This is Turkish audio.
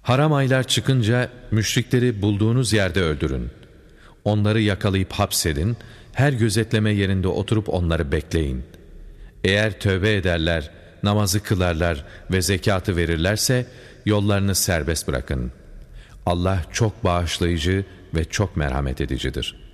Haram aylar çıkınca müşrikleri bulduğunuz yerde öldürün. Onları yakalayıp hapsedin, her gözetleme yerinde oturup onları bekleyin. Eğer tövbe ederler, namazı kılarlar ve zekatı verirlerse yollarını serbest bırakın. Allah çok bağışlayıcı ve çok merhamet edicidir.